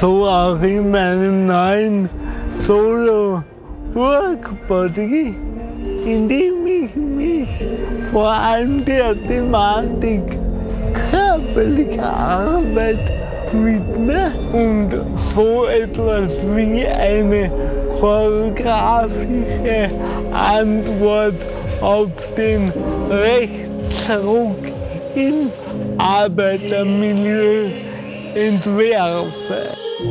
So auch in meinem neuen Solo-Workbody, in dem ich mich vor allem der Thematik körperlicher Arbeit widme und so etwas wie eine choreografische Antwort auf den Rechtsruck im Arbeitermilieu entwerfe.